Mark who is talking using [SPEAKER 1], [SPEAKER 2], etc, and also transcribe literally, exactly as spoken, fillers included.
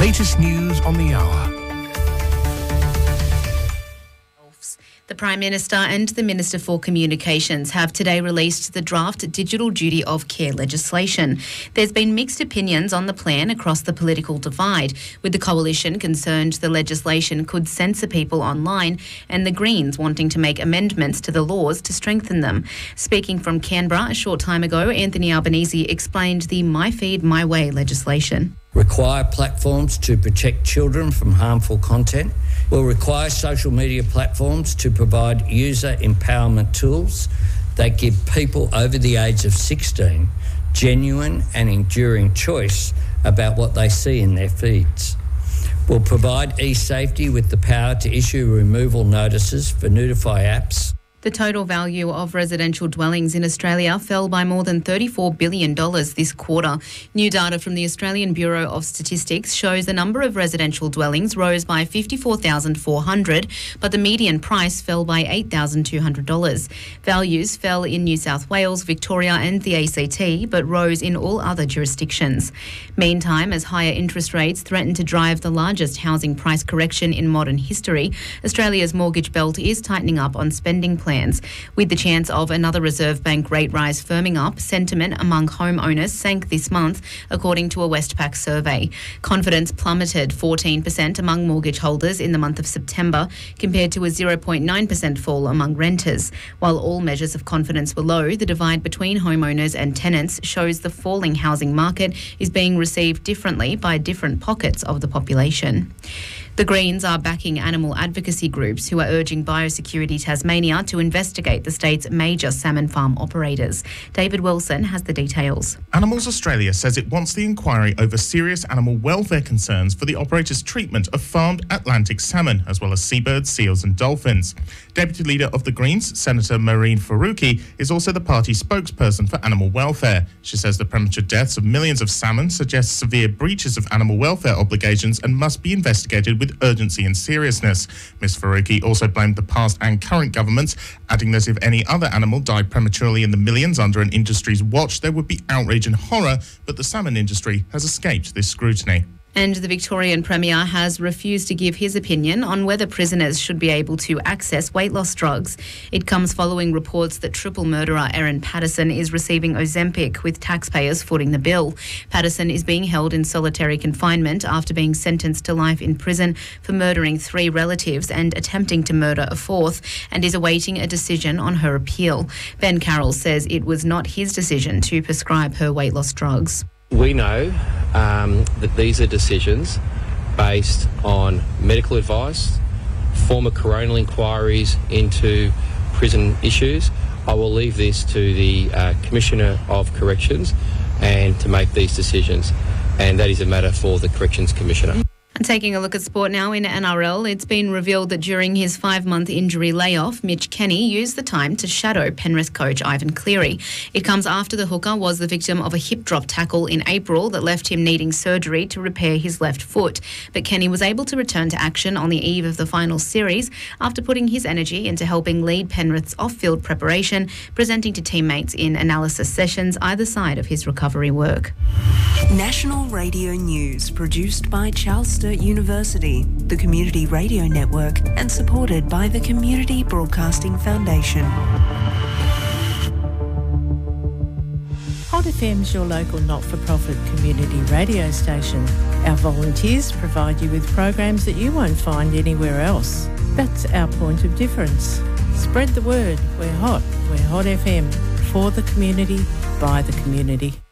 [SPEAKER 1] Latest news on the hour.
[SPEAKER 2] The Prime Minister and the Minister for Communications have today released the draft Digital Duty of Care legislation. There's been mixed opinions on the plan across the political divide, with the Coalition concerned the legislation could censor people online and the Greens wanting to make amendments to the laws to strengthen them. Speaking from Canberra a short time ago, Anthony Albanese explained the My Feed, My Way legislation.
[SPEAKER 3] Require platforms to protect children from harmful content. Will require social media platforms to provide user empowerment tools that give people over the age of sixteen genuine and enduring choice about what they see in their feeds. Will provide eSafety with the power to issue removal notices for Notify apps.
[SPEAKER 2] The total value of residential dwellings in Australia fell by more than thirty-four billion dollars this quarter. New data from the Australian Bureau of Statistics shows the number of residential dwellings rose by fifty-four thousand four hundred, but the median price fell by eight thousand two hundred dollars. Values fell in New South Wales, Victoria and the A C T, but rose in all other jurisdictions. Meantime, as higher interest rates threaten to drive the largest housing price correction in modern history, Australia's mortgage belt is tightening up on spending plans. Plans. With the chance of another Reserve Bank rate rise firming up, sentiment among homeowners sank this month, according to a Westpac survey. Confidence plummeted fourteen percent among mortgage holders in the month of September, compared to a zero point nine percent fall among renters. While all measures of confidence were low, the divide between homeowners and tenants shows the falling housing market is being received differently by different pockets of the population. The Greens are backing animal advocacy groups who are urging Biosecurity Tasmania to investigate the state's major salmon farm operators. David Wilson has the details.
[SPEAKER 4] Animals Australia says it wants the inquiry over serious animal welfare concerns for the operators' treatment of farmed Atlantic salmon, as well as seabirds, seals and dolphins. Deputy Leader of the Greens, Senator Mehreen Faruqi, is also the party's spokesperson for animal welfare. She says the premature deaths of millions of salmon suggest severe breaches of animal welfare obligations and must be investigated with urgency and seriousness. Miz Faruqi also blamed the past and current governments, adding that if any other animal died prematurely in the millions under an industry's watch, there would be outrage and horror, but the salmon industry has escaped this scrutiny.
[SPEAKER 2] And the Victorian Premier has refused to give his opinion on whether prisoners should be able to access weight loss drugs. It comes following reports that triple murderer Erin Patterson is receiving Ozempic, with taxpayers footing the bill. Patterson is being held in solitary confinement after being sentenced to life in prison for murdering three relatives and attempting to murder a fourth, and is awaiting a decision on her appeal. Ben Carroll says it was not his decision to prescribe her weight loss drugs.
[SPEAKER 5] We know um, that these are decisions based on medical advice, former coronial inquiries into prison issues. I will leave this to the uh, Commissioner of Corrections and to make these decisions, and that is a matter for the Corrections Commissioner.
[SPEAKER 2] And taking a look at sport now in N R L, it's been revealed that during his five-month injury layoff, Mitch Kenny used the time to shadow Penrith coach Ivan Cleary. It comes after the hooker was the victim of a hip drop tackle in April that left him needing surgery to repair his left foot. But Kenny was able to return to action on the eve of the final series after putting his energy into helping lead Penrith's off-field preparation, presenting to teammates in analysis sessions either side of his recovery work.
[SPEAKER 6] National Radio News, produced by Charles Sturt University, the Community Radio Network, and supported by the Community Broadcasting Foundation.
[SPEAKER 7] Hot F M's your local not-for-profit community radio station. Our volunteers provide you with programs that you won't find anywhere else. That's our point of difference. Spread the word. We're hot. We're Hot F M. For the community, by the community.